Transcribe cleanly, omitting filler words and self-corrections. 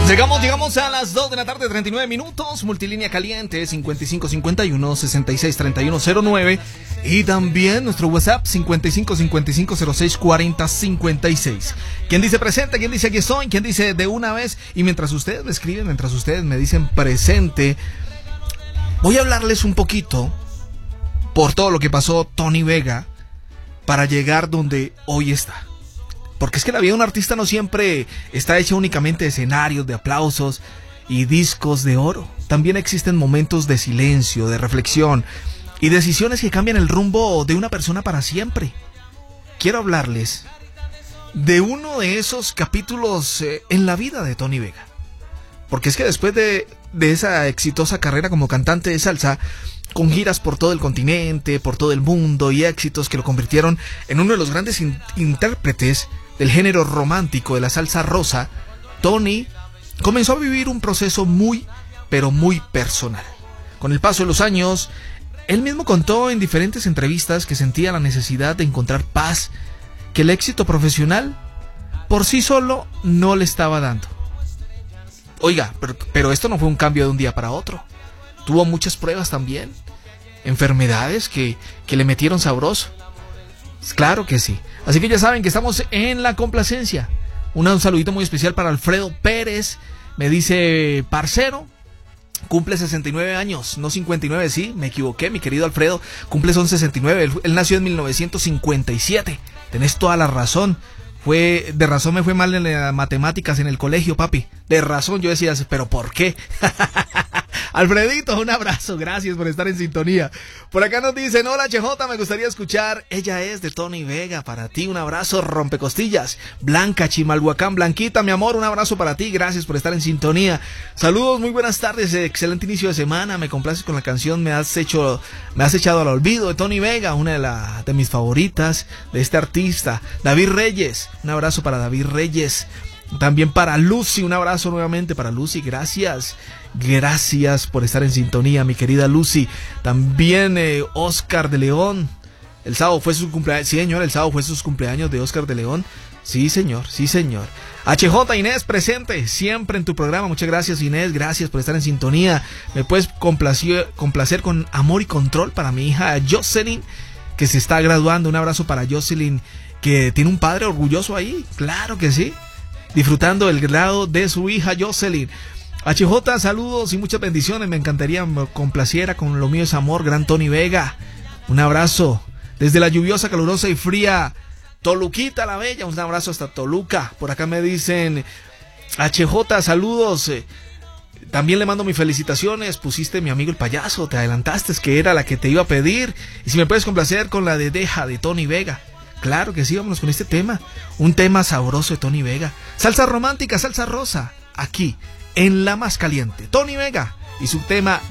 Llegamos a las 2 de la tarde, 39 minutos. Multilínea caliente 5551-663109. Y también nuestro WhatsApp 5555064056. ¿Quién dice presente? ¿Quién dice aquí estoy? ¿Quién dice de una vez? Y mientras ustedes me escriben, mientras ustedes me dicen presente, voy a hablarles un poquito por todo lo que pasó Tony Vega para llegar donde hoy está. Porque es que la vida de un artista no siempre está hecha únicamente de escenarios, de aplausos y discos de oro. También existen momentos de silencio, de reflexión y decisiones que cambian el rumbo de una persona para siempre. Quiero hablarles de uno de esos capítulos en la vida de Tony Vega. Porque es que después de esa exitosa carrera como cantante de salsa, con giras por todo el continente, por todo el mundo y éxitos que lo convirtieron en uno de los grandes intérpretes del género romántico de la salsa rosa, Tony comenzó a vivir un proceso muy, pero muy personal. Con el paso de los años, él mismo contó en diferentes entrevistas que sentía la necesidad de encontrar paz, que el éxito profesional por sí solo no le estaba dando. Oiga, pero esto no fue un cambio de un día para otro. Tuvo muchas pruebas también, enfermedades que le metieron sabroso. Claro que sí. Así que ya saben que estamos en la complacencia. Un saludito muy especial para Alfredo Pérez. Me dice, parcero, cumple 69 años, no 59, sí, me equivoqué, mi querido Alfredo. Cumple son 69, él nació en 1957. Tenés toda la razón. De razón me fue mal en las matemáticas en el colegio, papi. De razón, yo decía, pero ¿por qué? Alfredito, un abrazo, gracias por estar en sintonía. Por acá nos dicen, hola CJ, me gustaría escuchar Ella es de Tony Vega. Para ti, un abrazo, rompecostillas. Blanca, Chimalhuacán, Blanquita, mi amor, un abrazo para ti, gracias por estar en sintonía. Saludos, muy buenas tardes, excelente inicio de semana. Me complaces con la canción Me has echado al olvido de Tony Vega, una de mis favoritas de este artista. David Reyes, un abrazo para David Reyes. También para Lucy, un abrazo nuevamente para Lucy, gracias por estar en sintonía, mi querida Lucy. También Oscar de León, el sábado fue su cumpleaños, sí señor, el sábado fue sus cumpleaños de Oscar de León, sí señor. HJ, Inés, presente siempre en tu programa, muchas gracias Inés, gracias por estar en sintonía. Me puedes complacer con Amor y Control para mi hija Jocelyn, que se está graduando, un abrazo para Jocelyn, que tiene un padre orgulloso ahí, claro que sí, disfrutando el grado de su hija Jocelyn. HJ, saludos y muchas bendiciones. Me encantaría me complaciera con Lo mío es amor, gran Tony Vega. Un abrazo desde la lluviosa, calurosa y fría Toluquita la Bella. Un abrazo hasta Toluca. Por acá me dicen, HJ, saludos. También le mando mis felicitaciones. Pusiste Mi amigo el payaso, te adelantaste, que era la que te iba a pedir. Y si me puedes complacer con la de Deja de Tony Vega. Claro que sí, vámonos con este tema. Un tema sabroso de Tony Vega. Salsa romántica, salsa rosa. Aquí, en la más caliente. Tony Vega y su tema